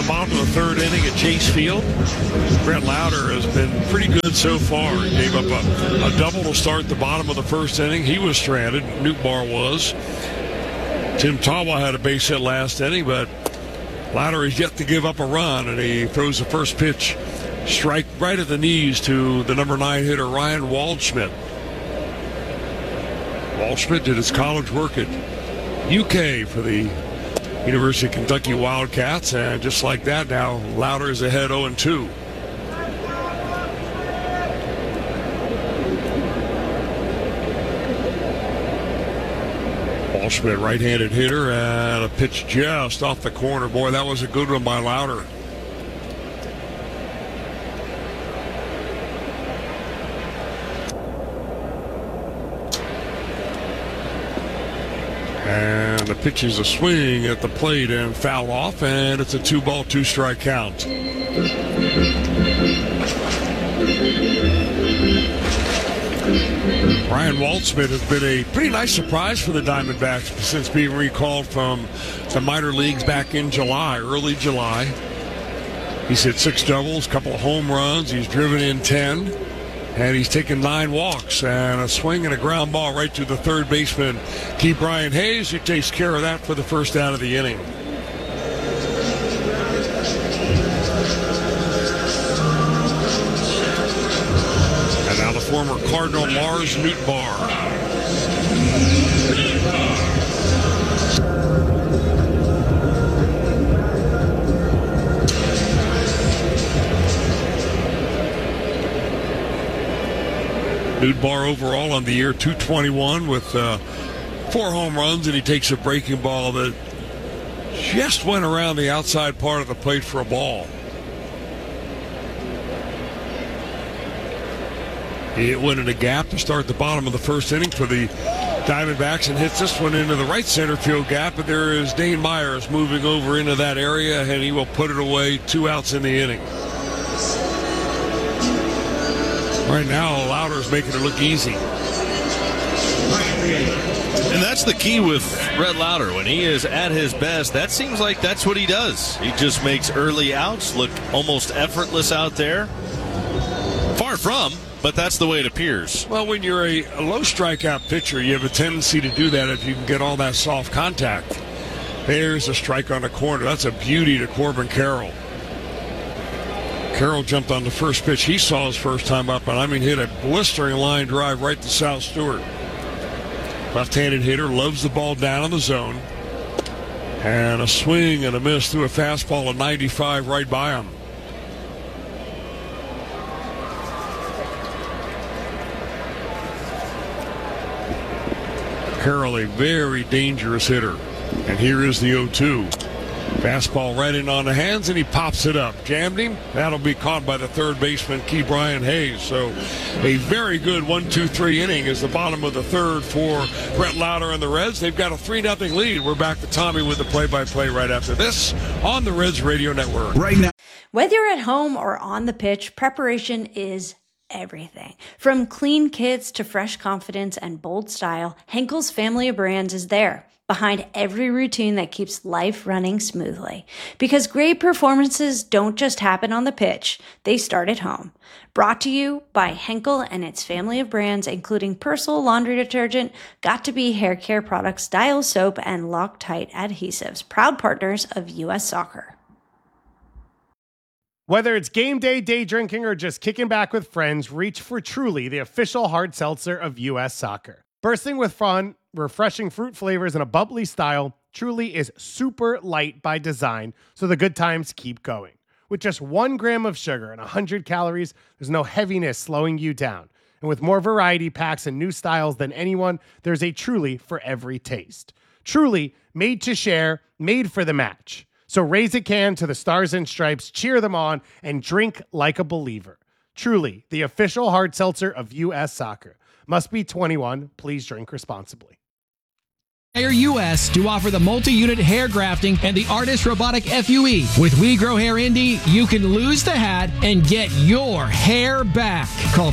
bottom of the third inning at Chase Field. Brett Lauder has been pretty good so far. He gave up a double to start the bottom of the first inning. He was stranded. Nootbaar was. Tim Tawa had a base hit last inning, but Lauder is yet to give up a run, and he throws the first pitch strike right at the knees to the number 9 hitter, Ryan Waldschmidt. Waldschmidt did his college work at UK for the University of Kentucky Wildcats, and just like that, now Lauder is ahead 0-2. Waldschmidt, right-handed hitter, and a pitch just off the corner. Boy, that was a good one by Lauder. And the pitch is a swing at the plate and foul off, and it's a 2-ball, 2-strike count. Ryan Waldschmidt has been a pretty nice surprise for the Diamondbacks since being recalled from the minor leagues back in July, early July. He's hit 6 doubles, a couple of home runs. He's driven in 10. And he's taken 9 walks and a swing and a ground ball right to the third baseman, Ke'Bryan Hayes, who takes care of that for the first out of the inning. And now the former Cardinal Lars Nootbaar. Nootbaar overall on the year, 221 with 4 home runs, and he takes a breaking ball that just went around the outside part of the plate for a ball. It went in a gap to start the bottom of the first inning for the Diamondbacks and hits this one into the right center field gap, but there is Dane Myers moving over into that area, and he will put it away, 2 outs in the inning. Right now, Lauder's making it look easy. And that's the key with Brett Lauder. When he is at his best, that seems like that's what he does. He just makes early outs look almost effortless out there. Far from, but that's the way it appears. Well, when you're a low strikeout pitcher, you have a tendency to do that if you can get all that soft contact. There's a strike on the corner. That's a beauty to Corbin Carroll. Carroll jumped on the first pitch he saw his first time up, and hit a blistering line drive right to Sal Stewart. Left-handed hitter, loves the ball down in the zone. And a swing and a miss through a fastball at 95 right by him. Carroll, a very dangerous hitter. And here is the 0-2. Fastball right in on the hands, and he pops it up. Jammed him. That'll be caught by the third baseman, Ke'Bryan Hayes. So a very good 1-2-3 inning is the bottom of the third for Brett Lauder and the Reds. They've got a 3-0 lead. We're back to Tommy with the play-by-play right after this on the Reds Radio Network. Right now. Whether you're at home or on the pitch, preparation is everything. From clean kits to fresh confidence and bold style, Henkel's family of brands is there, behind every routine that keeps life running smoothly. Because great performances don't just happen on the pitch, they start at home. Brought to you by Henkel and its family of brands, including Persil laundry detergent, Got2b hair care products, Dial soap, and Loctite adhesives, proud partners of U.S. Soccer. Whether it's game day, day drinking, or just kicking back with friends, reach for Truly, the official hard seltzer of U.S. Soccer. Bursting with fun, refreshing fruit flavors, and a bubbly style, Truly is super light by design, so the good times keep going. With just 1 gram of sugar and 100 calories, there's no heaviness slowing you down. And with more variety packs and new styles than anyone, there's a Truly for every taste. Truly, made to share, made for the match. So raise a can to the Stars and Stripes, cheer them on, and drink like a believer. Truly, the official hard seltzer of U.S. Soccer. Must be 21. Please drink responsibly. US to offer the multi-unit hair grafting and the Artist Robotic FUE. With We Grow Hair Indy, you can lose the hat and get your hair back. Call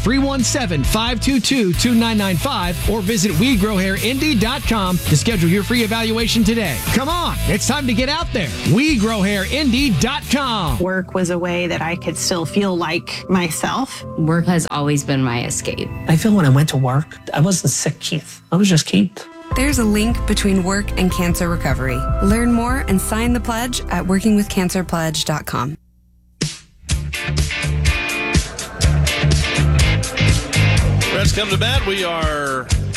317-522-2995 or visit WeGrowHairIndy.com to schedule your free evaluation today. Come on, it's time to get out there. WeGrowHairIndy.com. Work was a way that I could still feel like myself. Work has always been my escape. I feel when I went to work, I wasn't sick, Keith. I was just Keith. There's a link between work and cancer recovery. Learn more and sign the pledge at workingwithcancerpledge.com. Reds come to bat. We are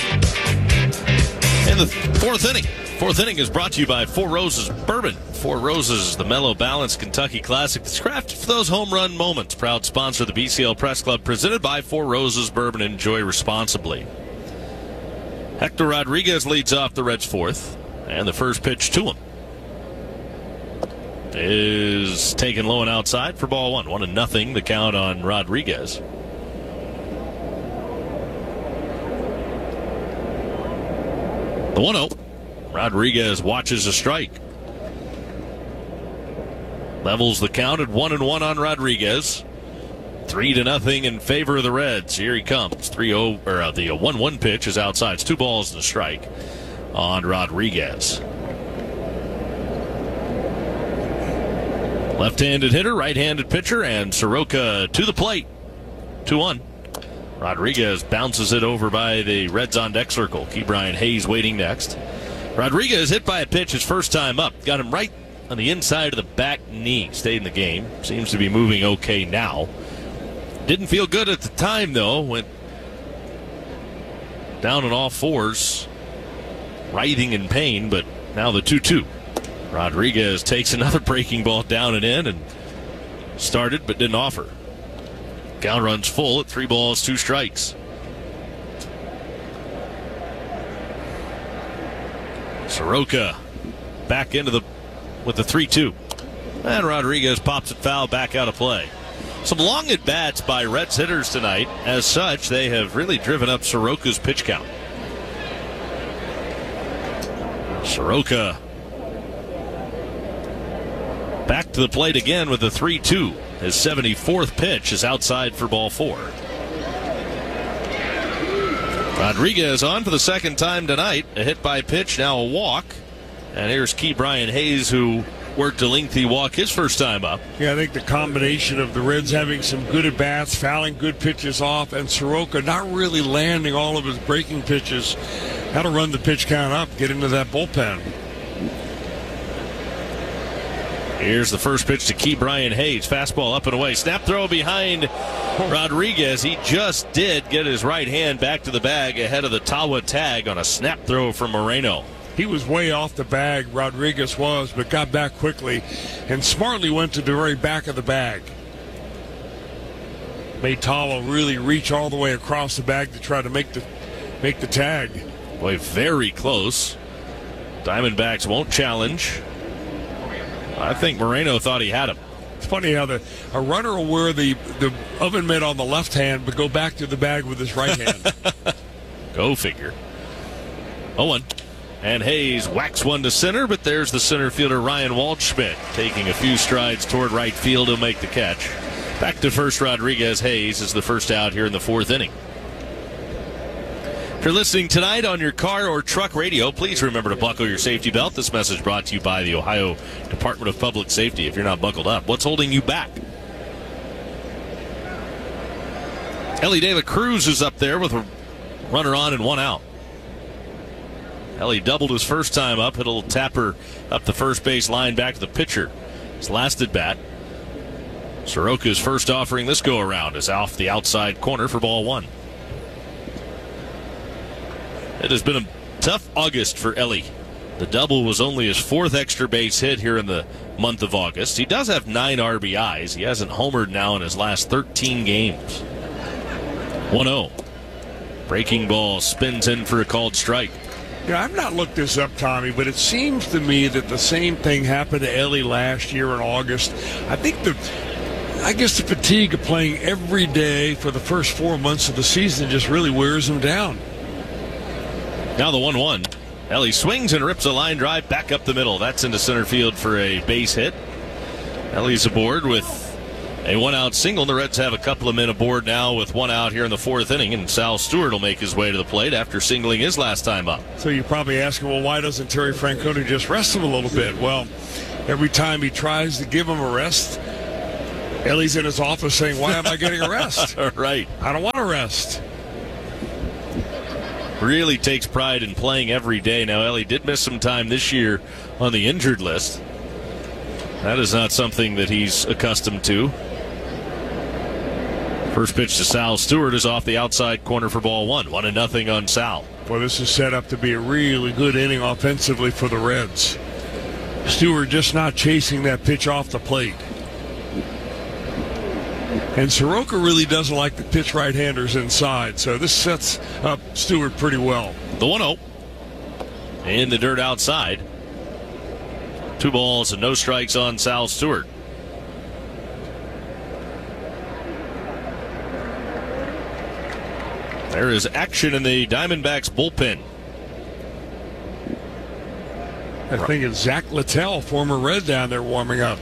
in the fourth inning. Fourth inning is brought to you by Four Roses Bourbon. Four Roses, the mellow, balanced Kentucky classic that's crafted for those home run moments. Proud sponsor of the BCL Press Club, presented by Four Roses Bourbon. Enjoy responsibly. Hector Rodriguez leads off the Reds' fourth, and the first pitch to him is taken low and outside for ball one. 1-0 the count on Rodriguez. The 1-0. Rodriguez watches a strike. Levels the count at 1-1 on Rodriguez. 3-0 in favor of the Reds. Here he comes. 3-0, or the 1-1 pitch is outside. It's 2 balls and a strike on Rodriguez. Left-handed hitter, right-handed pitcher, and Soroka to the plate. 2-1. Rodriguez bounces it over by the Reds on deck circle. Ke'Bryan Hayes waiting next. Rodriguez hit by a pitch his first time up. Got him right on the inside of the back knee. Stayed in the game. Seems to be moving okay now. Didn't feel good at the time, though. Went down on all fours, writhing in pain, but now the 2-2. Rodriguez takes another breaking ball down and in and started but didn't offer. Count runs full at 3 balls, 2 strikes. Soroka back into with the 3-2. And Rodriguez pops it foul back out of play. Some long at-bats by Reds hitters tonight. As such, they have really driven up Soroka's pitch count. Soroka back to the plate again with the 3-2. His 74th pitch is outside for ball 4. Rodriguez on for the second time tonight. A hit by pitch, now a walk. And here's Ke'Bryan Hayes, who worked a lengthy walk his first time up. Yeah, I think the combination of the Reds having some good at-bats, fouling good pitches off, and Soroka not really landing all of his breaking pitches, how to run the pitch count up, get into that bullpen. Here's the first pitch to Ke'Bryan Hayes. Fastball up and away. Snap throw behind Rodriguez. He just did get his right hand back to the bag ahead of the Tawa tag on a snap throw from Moreno. He was way off the bag, Rodriguez was, but got back quickly and smartly went to the very back of the bag. Made Tawa really reach all the way across the bag to try to make the tag. Boy, very close. Diamondbacks won't challenge. I think Moreno thought he had him. It's funny how a runner will wear the oven mitt on the left hand but go back to the bag with his right hand. Go figure. 0-1. And Hayes whacks one to center, but there's the center fielder Ryan Waldschmidt taking a few strides toward right field. He'll make the catch. Back to first, Rodriguez. Hayes is the first out here in the 4th inning. If you're listening tonight on your car or truck radio, please remember to buckle your safety belt. This message brought to you by the Ohio Department of Public Safety. If you're not buckled up, what's holding you back? Elly De La Cruz is up there with a runner on and 1 out. Elly doubled his first time up, hit a little tapper up the first base line back to the pitcher. His last at bat. Soroka's first offering this go around is off the outside corner for ball 1. It has been a tough August for Elly. The double was only his 4th extra base hit here in the month of August. He does have 9 RBIs. He hasn't homered now in his last 13 games. 1-0. Breaking ball spins in for a called strike. Yeah, I've not looked this up, Tommy, but it seems to me that the same thing happened to Elly last year in August. I guess the fatigue of playing every day for the first 4 months of the season just really wears him down. Now the 1-1. Ellie swings and rips a line drive back up the middle. That's into center field for a base hit. Ellie's aboard with a one-out single. The Reds have a couple of men aboard now with one out here in the fourth inning, and Sal Stewart will make his way to the plate after singling his last time up. So you're probably asking, well, why doesn't Terry Francona just rest him a little bit? Well, every time he tries to give him a rest, Ellie's in his office saying, why am I getting a rest? Right. I don't want a rest. Really takes pride in playing every day. Now, Ellie did miss some time this year on the injured list. That is not something that he's accustomed to. First pitch to Sal Stewart is off the outside corner for ball one. 1-0 on Sal. Well, this is set up to be a really good inning offensively for the Reds. Stewart just not chasing that pitch off the plate. And Soroka really doesn't like to pitch right-handers inside, so this sets up Stewart pretty well. The 1-0 in the dirt outside. 2 balls and no strikes on Sal Stewart. There is action in the Diamondbacks bullpen. I think it's Zach Littell, former Red, down there warming up.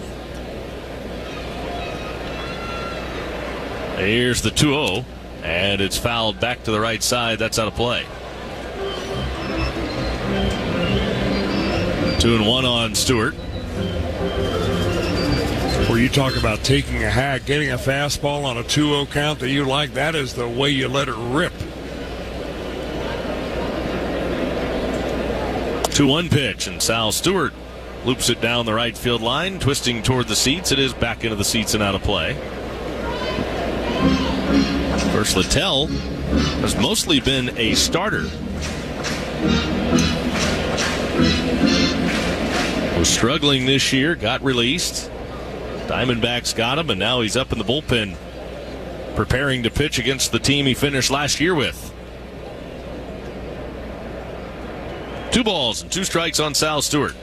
Here's the 2-0, and it's fouled back to the right side. That's out of play. 2-1 on Stewart. Where you talk about taking a hack, getting a fastball on a 2-0 count that you like, that is the way you let it rip. 2-1 pitch, and Sal Stewart loops it down the right field line, twisting toward the seats. It is back into the seats and out of play. First, Littell has mostly been a starter. Was struggling this year, got released. Diamondbacks got him, and now he's up in the bullpen preparing to pitch against the team he finished last year with. 2 balls and 2 strikes on Sal Stewart.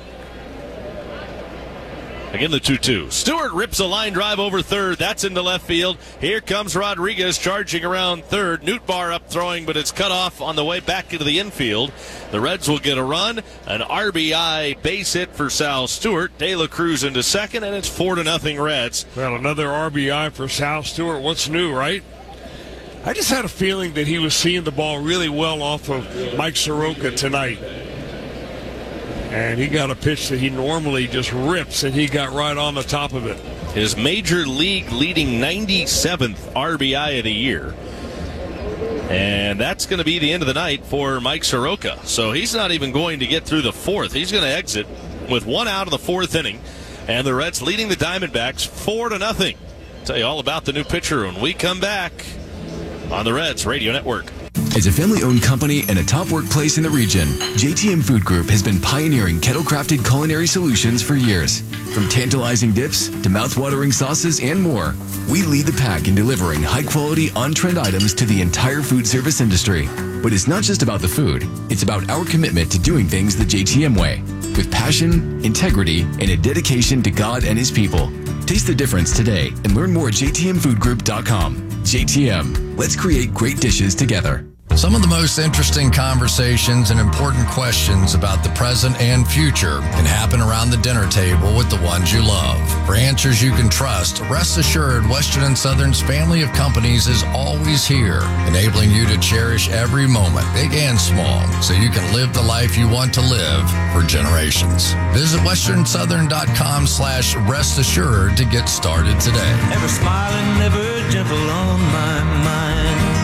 Again, the 2-2. Stewart rips a line drive over third. That's into left field. Here comes Rodriguez charging around third. Nootbaar up throwing, but it's cut off on the way back into the infield. The Reds will get a run. An RBI base hit for Sal Stewart. De La Cruz into second, and it's 4-0 Reds. Well, another RBI for Sal Stewart. What's new, right? I just had a feeling that he was seeing the ball really well off of Mike Soroka tonight. And he got a pitch that he normally just rips, and he got right on the top of it. His major league leading 97th RBI of the year. And that's going to be the end of the night for Mike Soroka. So he's not even going to get through the fourth. He's going to exit with 1 out of the 4th inning. And the Reds leading the Diamondbacks 4-0. Tell you all about the new pitcher when we come back on the Reds Radio Network. As a family-owned company and a top workplace in the region, JTM Food Group has been pioneering kettle-crafted culinary solutions for years. From tantalizing dips to mouth-watering sauces and more, we lead the pack in delivering high-quality, on-trend items to the entire food service industry. But it's not just about the food. It's about our commitment to doing things the JTM way, with passion, integrity, and a dedication to God and His people. Taste the difference today and learn more at jtmfoodgroup.com. JTM, let's create great dishes together. Some of the most interesting conversations and important questions about the present and future can happen around the dinner table with the ones you love. For answers you can trust, rest assured Western & Southern's family of companies is always here, enabling you to cherish every moment, big and small, so you can live the life you want to live for generations. Visit westernsouthern.com/rest assured to get started today. Ever smiling, never gentle on my mind.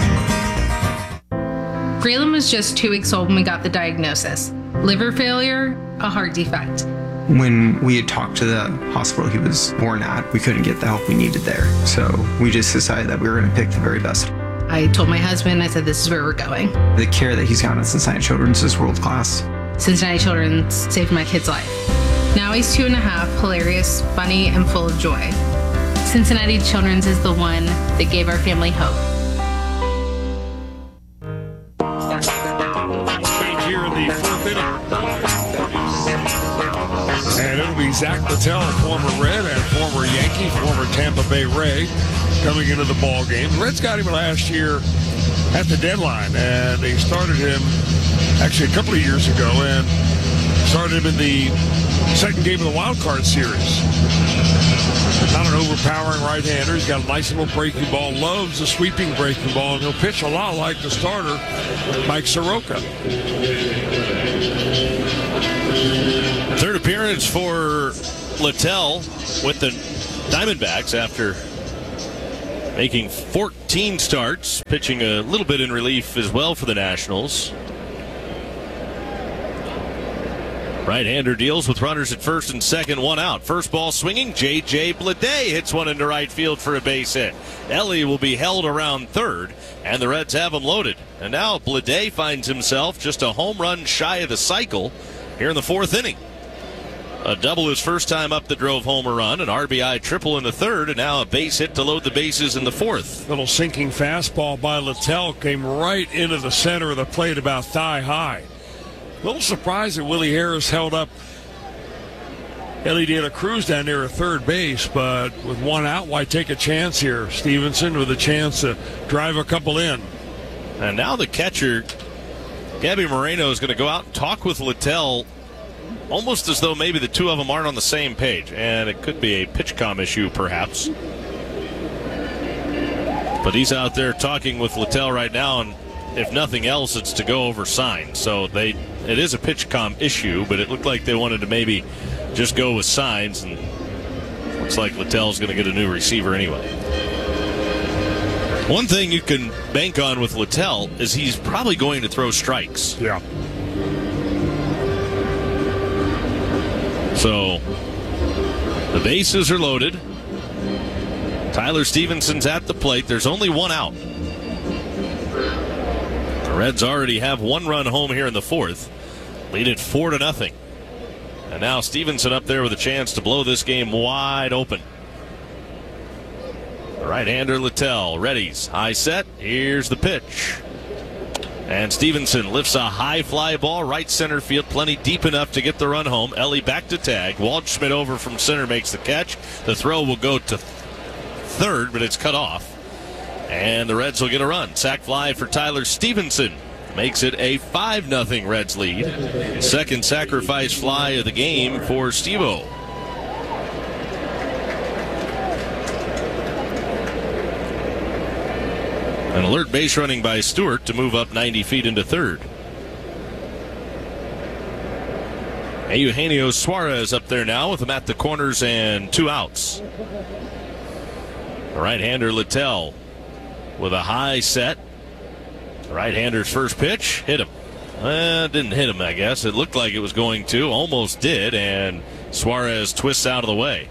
Braylon was just 2 weeks old when we got the diagnosis. Liver failure, a heart defect. When we had talked to the hospital he was born at, we couldn't get the help we needed there. So we just decided that we were going to pick the very best. I told my husband, I said, this is where we're going. The care that he's gotten at Cincinnati Children's is world class. Cincinnati Children's saved my kid's life. Now he's 2.5, hilarious, funny, and full of joy. Cincinnati Children's is the one that gave our family hope. Here in the 4th inning. And it'll be Zach Littell, former Red and former Yankee. Yankee, former Tampa Bay Ray, coming into the ball game. The Reds got him last year at the deadline, and they started him actually a couple of years ago and started him in the second game of the wild card series. Not an overpowering right-hander. He's got a nice little breaking ball, loves the sweeping breaking ball, and he'll pitch a lot like the starter, Mike Soroka. Third appearance for Littell with the Diamondbacks after making 14 starts, pitching a little bit in relief as well for the Nationals. Right-hander deals with runners at first and second, one out. First ball swinging, J.J. Bleday hits one into right field for a base hit. Ellie will be held around third, and the Reds have him loaded. And now Bleday finds himself just a home run shy of the cycle here in the fourth inning. A double his first time up that drove home a run, an RBI triple in the third, and now a base hit to load the bases in the fourth. Little sinking fastball by Littell came right into the center of the plate about thigh high. A little surprised that Willie Harris held up Ellie De La Cruz down there at third base, but with one out, why take a chance here? Stevenson with a chance to drive a couple in. And now the catcher, Gabby Moreno, is going to go out and talk with Littell, almost as though maybe the two of them aren't on the same page, and it could be a pitch-com issue perhaps. But he's out there talking with Littell right now, and if nothing else, it's to go over signs. So it is a pitch-com issue, but it looked like they wanted to maybe just go with signs, and looks like Littell's going to get a new receiver anyway. One thing you can bank on with Littell is he's probably going to throw strikes. Yeah. So the bases are loaded. Tyler Stevenson's at the plate. There's only one out. The Reds already have one run home here in the fourth. Lead it 4-0. And now Stevenson up there with a chance to blow this game wide open. The right-hander Littell readies. High set. Here's the pitch. And Stevenson lifts a high fly ball right center field, plenty deep enough to get the run home. Ellie back to tag. Waldschmidt over from center makes the catch. The throw will go to third, but it's cut off. And the Reds will get a run. Sac fly for Tyler Stevenson. Makes it a 5-0 Reds lead. Second sacrifice fly of the game for Steve-O. An alert base running by Stewart to move up 90 feet into third. Eugenio Suarez up there now with him at the corners and two outs. The right-hander Littell with a high set. The right-hander's first pitch hit him. Didn't hit him, I guess. It looked like it was going to. Almost did, and Suarez twists out of the way.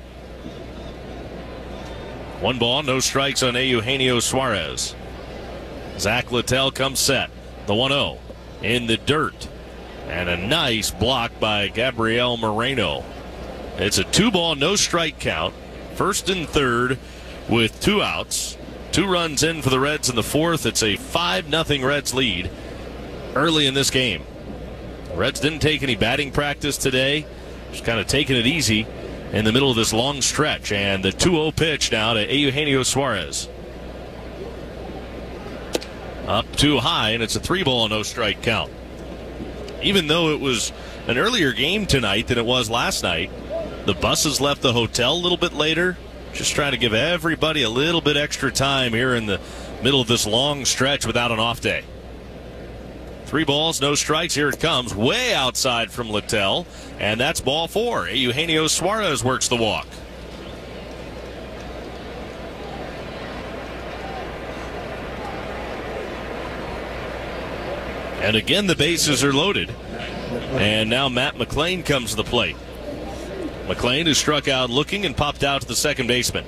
1 ball, no strikes on Eugenio Suarez. Zach Littell comes set. The 1-0 in the dirt. And a nice block by Gabriel Moreno. It's a 2-ball, no strike count. First and third with 2 outs. 2 runs in for the Reds in the fourth. It's a 5-0 Reds lead early in this game. The Reds didn't take any batting practice today. Just kind of taking it easy in the middle of this long stretch. And the 2-0 pitch now to Eugenio Suarez. Up too high, and it's a 3-ball, no strike count. Even though it was an earlier game tonight than it was last night, the buses left the hotel a little bit later. Just trying to give everybody a little bit extra time here in the middle of this long stretch without an off day. 3 balls, no strikes. Here it comes, way outside from Littell, and that's ball 4. Eugenio Suarez works the walk. And again, the bases are loaded. And now Matt McLean comes to the plate. McLean is struck out looking and popped out to the second baseman.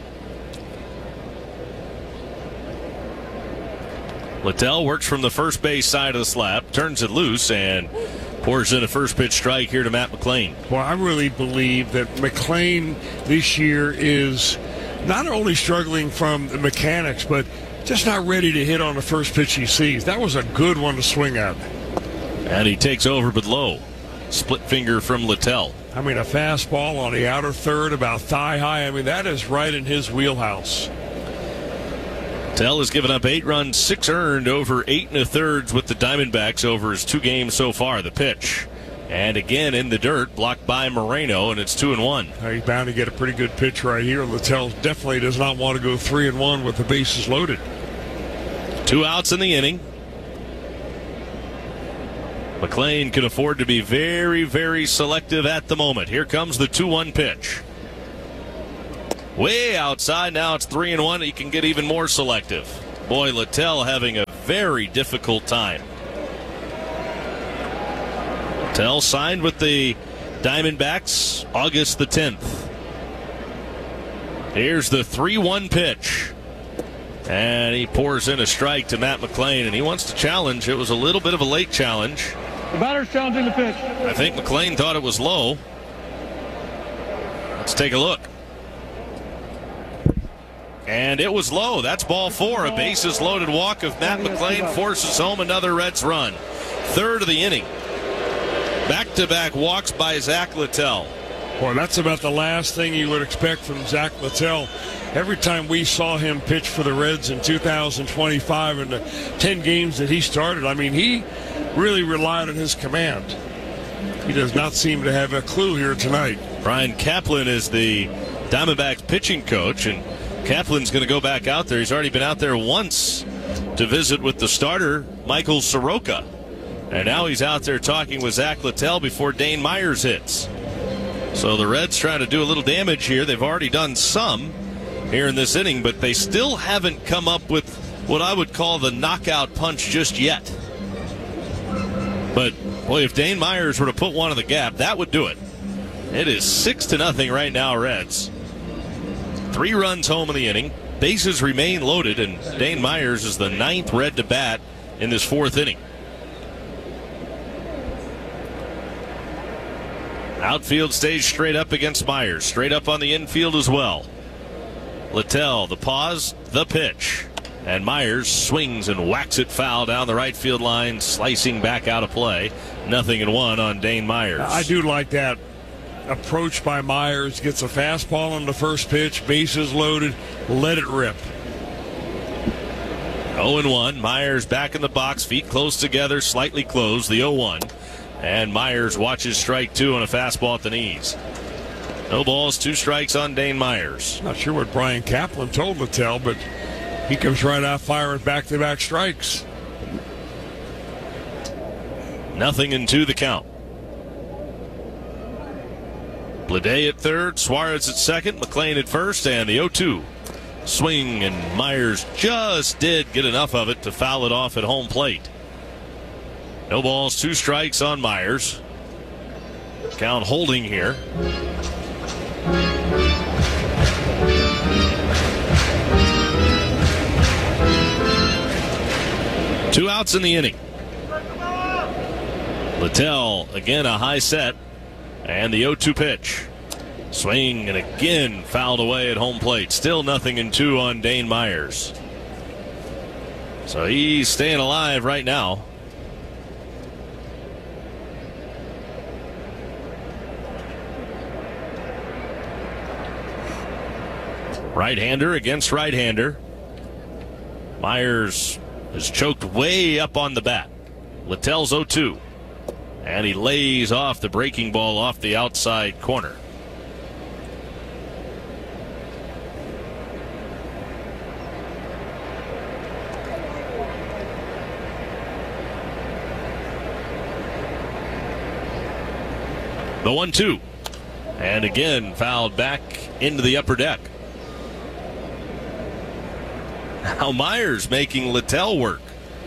Littell works from the first base side of the slab, turns it loose, and pours in a first pitch strike here to Matt McLean. Well, I really believe that McLean this year is not only struggling from the mechanics, but just not ready to hit on the first pitch he sees. That was a good one to swing at. And he takes over but low. split finger from Littell. I mean, a fastball on the outer third, about thigh high. I mean, that is right in his wheelhouse. Littell has given up 8 runs, 6 earned over 8 1/3 with the Diamondbacks over his 2 games so far. The pitch. And again in the dirt, blocked by Moreno, and it's 2-1. He's bound to get a pretty good pitch right here. Littell definitely does not want to go 3-1 with the bases loaded. 2 outs in the inning. McLean can afford to be very, very selective at the moment. Here comes the 2-1 pitch. Way outside, now it's 3-1. He can get even more selective. Boy, Littell having a very difficult time. Littell signed with the Diamondbacks August the 10th. Here's the 3-1 pitch. And he pours in a strike to Matt McLean, and he wants to challenge. It was a little bit of a late challenge. The batter's challenging the pitch. I think McLean thought it was low. Let's take a look. And it was low. That's ball 4. A bases loaded walk of Matt McLean forces home another Reds run. 3rd of the inning. Back-to-back walks by Zach Littell. Well, that's about the last thing you would expect from Zach Littell. Every time we saw him pitch for the Reds in 2025 in the 10 games that he started, I mean, he really relied on his command. He does not seem to have a clue here tonight. Brian Kaplan is the Diamondbacks pitching coach, and Kaplan's going to go back out there. He's already been out there once to visit with the starter, Michael Soroka. And now he's out there talking with Zach Littell before Dane Myers hits. So the Reds trying to do a little damage here. They've already done some here in this inning, but they still haven't come up with what I would call the knockout punch just yet. But, boy, if Dane Myers were to put one in the gap, that would do it. It is 6-0 right now, Reds. 3 runs home in the inning. Bases remain loaded, and Dane Myers is the 9th Red to bat in this 4th inning. Outfield stays straight up against Myers. Straight up on the infield as well. Littell, the pause, the pitch. And Myers swings and whacks it foul down the right field line, slicing back out of play. 0-1 on Dane Myers. I do like that approach by Myers. Gets a fastball on the first pitch, bases loaded, let it rip. 0-1. Myers back in the box, feet close together, slightly closed, the 0-1. And Myers watches strike 2 on a fastball at the knees. No balls, 2 strikes on Dane Myers. Not sure what Brian Kaplan told Littell, but he comes right out firing back-to-back strikes. 0-2 the count. Bleday at 3rd, Suarez at 2nd, McLean at 1st, and the 0-2. Swing, and Myers just did get enough of it to foul it off at home plate. No balls, 2 strikes on Myers. Count holding here. Two outs in the inning. Littell, again a high set. And the 0-2 pitch. Swing, and again fouled away at home plate. Still 0-2 on Dane Myers. So he's staying alive right now. Right-hander against right-hander. Myers is choked way up on the bat. Littell's 0-2. And he lays off the breaking ball off the outside corner. The 1-2. And again fouled back into the upper deck. Now Myers making Littell work.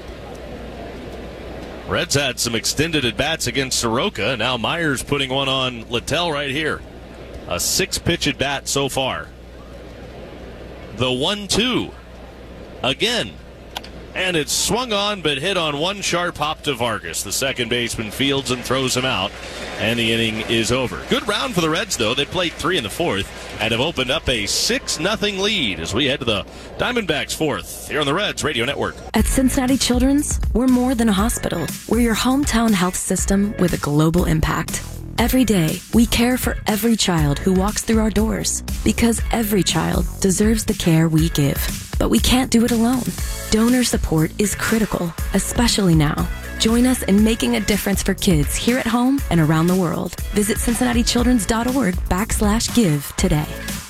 Reds had some extended at-bats against Soroka. Now Myers putting one on Littell right here. A 6-pitch at-bat so far. The 1-2. Again. And it's swung on but hit on one sharp hop to Vargas. The second baseman fields and throws him out, and the inning is over. Good round for the Reds, though. They played 3 in the fourth and have opened up a 6-0 lead as we head to the Diamondbacks' fourth here on the Reds Radio Network. At Cincinnati Children's, we're more than a hospital. We're your hometown health system with a global impact. Every day, we care for every child who walks through our doors because every child deserves the care we give. But we can't do it alone. Donor support is critical, especially now. Join us in making a difference for kids here at home and around the world. Visit CincinnatiChildren's.org/give today.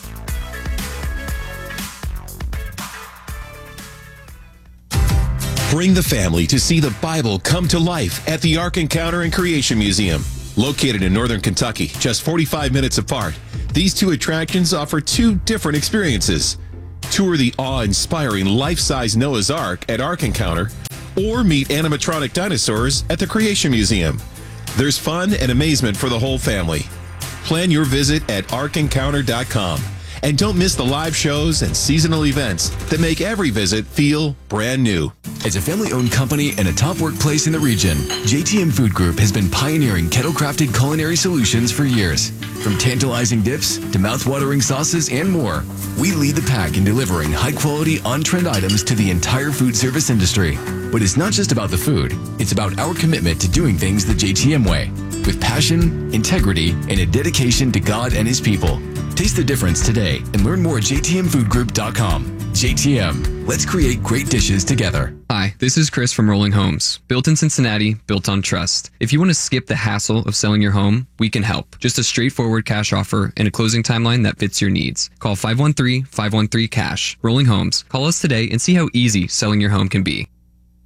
Bring the family to see the Bible come to life at the Ark Encounter and Creation Museum. Located in northern Kentucky, just 45 minutes apart, these two attractions offer two different experiences. Tour the awe-inspiring life-size Noah's Ark at Ark Encounter, or meet animatronic dinosaurs at the Creation Museum. There's fun and amazement for the whole family. Plan your visit at arkencounter.com. And don't miss the live shows and seasonal events that make every visit feel brand new. As a family-owned company and a top workplace in the region, JTM Food Group has been pioneering kettle-crafted culinary solutions for years. From tantalizing dips to mouth-watering sauces and more, we lead the pack in delivering high-quality, on-trend items to the entire food service industry. But it's not just about the food. It's about our commitment to doing things the JTM way, with passion, integrity, and a dedication to God and His people. Taste the difference today and learn more at jtmfoodgroup.com. JTM, let's create great dishes together. Hi, this is Chris from Rolling Homes. Built in Cincinnati, built on trust. If you want to skip the hassle of selling your home, we can help. Just a straightforward cash offer and a closing timeline that fits your needs. Call 513-513-CASH. Rolling Homes. Call us today and see how easy selling your home can be.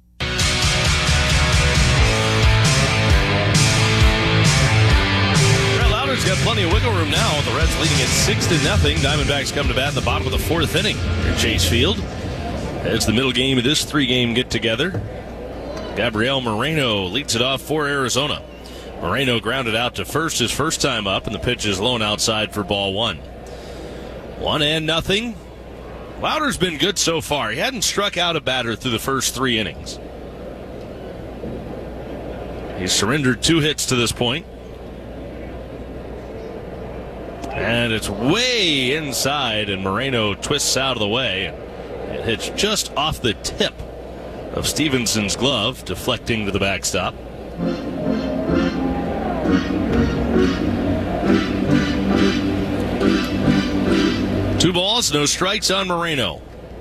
Got plenty of wiggle room now. The Reds leading at 6-0. Diamondbacks come to bat in the bottom of the fourth inning. Here at Chase Field. It's the middle game of this three-game get-together. Gabriel Moreno leads it off for Arizona. Moreno grounded out to first his first time up, and the pitch is low outside for ball one. 1-0. Lauder's been good so far. He hadn't struck out a batter through the first 3 innings. He's surrendered 2 hits to this point. And it's way inside, and Moreno twists out of the way. It hits just off the tip of Stevenson's glove, deflecting to the backstop. Two balls, no strikes on Moreno.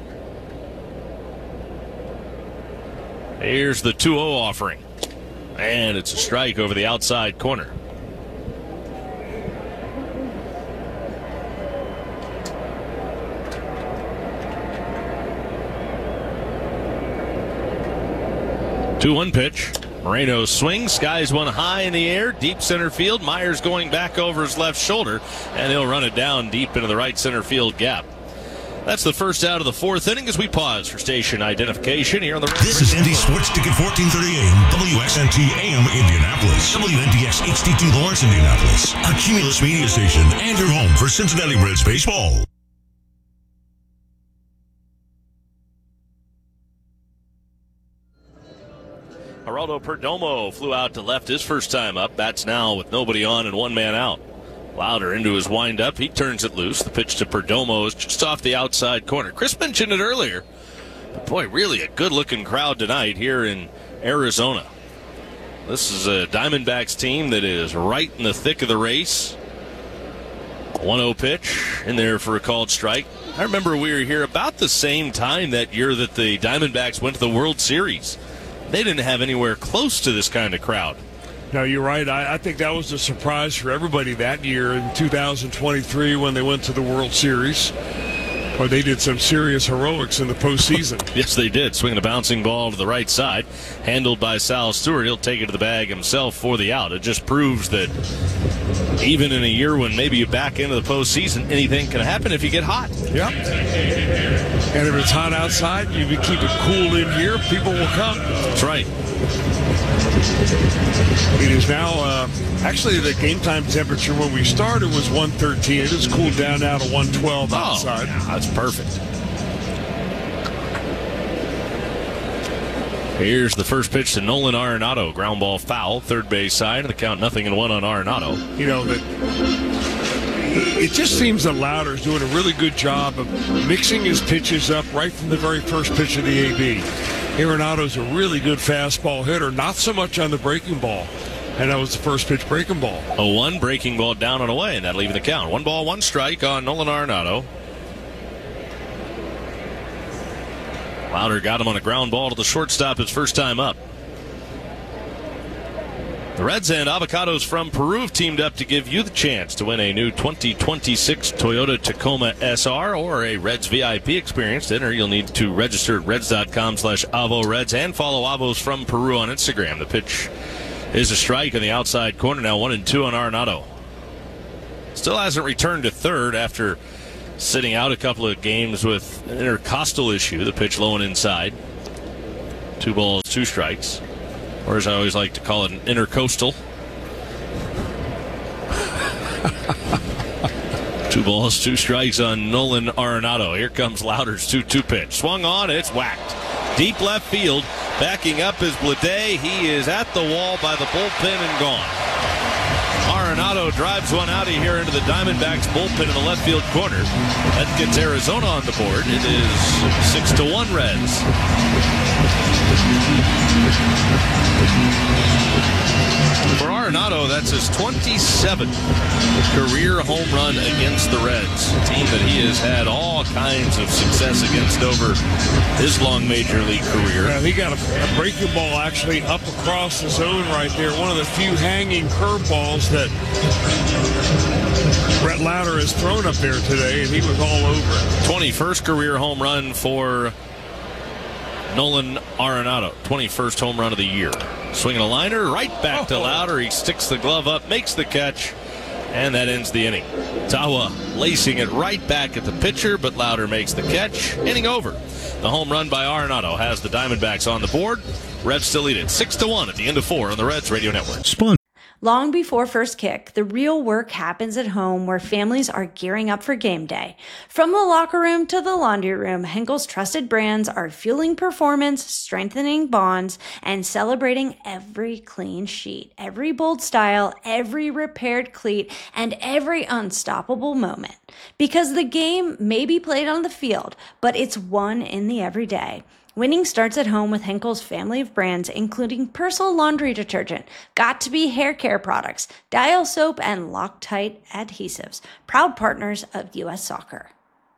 Here's the 2-0 offering. And it's a strike over the outside corner. Two-one pitch. Moreno swings, skies one high in the air, deep center field. Myers going back over his left shoulder, and he'll run it down deep into the right center field gap. That's the first out of the fourth inning as we pause for station identification here on the... This is Indy Sports Ticket 1430 AM, WXNT AM Indianapolis, WNDX HD2 Lawrence, Indianapolis, a Cumulus media station, and your home for Cincinnati Reds baseball. Geraldo Perdomo flew out to left his first time up. Bats now with nobody on and one man out. Lauder into his windup. He turns it loose. The pitch to Perdomo is just off the outside corner. Chris mentioned it earlier. But boy, really a good-looking crowd tonight here in Arizona. This is a Diamondbacks team that is right in the thick of the race. 1-0 pitch in there for a called strike. I remember we were here about the same time that year that the Diamondbacks went to the World Series. They didn't have anywhere close to this kind of crowd. No, you're right. I think that was a surprise for everybody that year in 2023 when they went to the World Series. Well, they did some serious heroics in the postseason. Yes, they did. Swinging a bouncing ball to the right side. Handled by Sal Stewart. He'll take it to the bag himself for the out. It just proves that even in a year when maybe you back into the postseason, anything can happen if you get hot. Yep. And if it's hot outside, you can keep it cool in here, people will come. That's right. It is now, actually the game time temperature when we started was 113. It has cooled down now to 112 outside. Yeah, that's perfect. Here's the first pitch to Nolan Arenado. Ground ball foul, third base side, and the count 0-1 on Arenado. You know, that it just seems that Lauder's doing a really good job of mixing his pitches up right from the very first pitch of the AB. Arenado's a really good fastball hitter, not so much on the breaking ball. And that was the first pitch breaking ball. 0-1, breaking ball down and away, and that'll even the count. 1 ball, 1 strike on Nolan Arenado. Lauder got him on a ground ball to the shortstop his first time up. The Reds and Avocados from Peru have teamed up to give you the chance to win a new 2026 Toyota Tacoma SR or a Reds VIP experience. To enter, you'll need to register at reds.com/AvoReds and follow Avos from Peru on Instagram. The pitch is a strike in the outside corner. Now 1-2 on Arenado. Still hasn't returned to third after sitting out a couple of games with an intercostal issue. The pitch low and inside. 2 balls, 2 strikes. Or as I always like to call it, an intercoastal. 2 balls, 2 strikes on Nolan Arenado. Here comes Lauder's 2-2 pitch. Swung on, it's whacked. Deep left field. Backing up is Bleday. He is at the wall by the bullpen and gone. Arenado drives one out of here into the Diamondbacks bullpen in the left field corner. That gets Arizona on the board. It is 6-1 Reds. For Arenado, that's his 27th career home run against the Reds, a team that he has had all kinds of success against over his long major league career. Yeah, he got a breaking ball actually up across the zone right there. One of the few hanging curveballs that Brett Lauder has thrown up there today, and he was all over it. 21st career home run for Nolan Arenado, 21st home run of the year. Swinging a liner right back to Lauder. He sticks the glove up, makes the catch, and that ends the inning. Tawa lacing it right back at the pitcher, but Lauder makes the catch. Inning over. The home run by Arenado has the Diamondbacks on the board. Reds still lead it 6-1 at the end of 4 on the Reds Radio Network. Long before first kick, the real work happens at home where families are gearing up for game day. From the locker room to the laundry room, Henkel's trusted brands are fueling performance, strengthening bonds, and celebrating every clean sheet, every bold style, every repaired cleat, and every unstoppable moment. Because the game may be played on the field, but it's won in the everyday. Winning starts at home with Henkel's family of brands, including Persil laundry detergent, Got2b hair care products, Dial soap, and Loctite adhesives, proud partners of U.S. Soccer.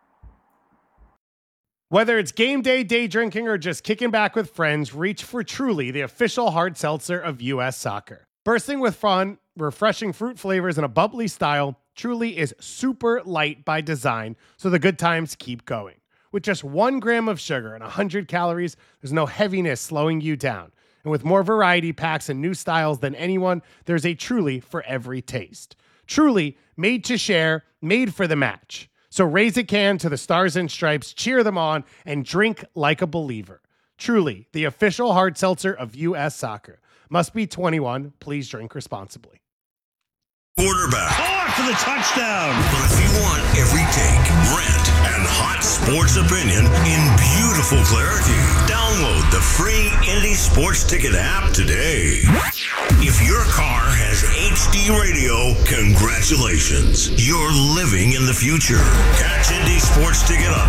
Whether it's game day, day drinking, or just kicking back with friends, reach for Truly, the official hard seltzer of U.S. Soccer. Bursting with fun, refreshing fruit flavors, and a bubbly style, Truly is super light by design, so the good times keep going. With just 1 gram of sugar and 100 calories, there's no heaviness slowing you down. And with more variety packs and new styles than anyone, there's a Truly for every taste. Truly, made to share, made for the match. So raise a can to the Stars and Stripes, cheer them on, and drink like a believer. Truly, the official hard seltzer of U.S. Soccer. Must be 21. Please drink responsibly. Quarterback. For the touchdown. But if you want every take, rant, and hot sports opinion in beautiful clarity, download the free Indy Sports Ticket app today. If your car has HD radio, congratulations. You're living in the future. Catch Indy Sports Ticket on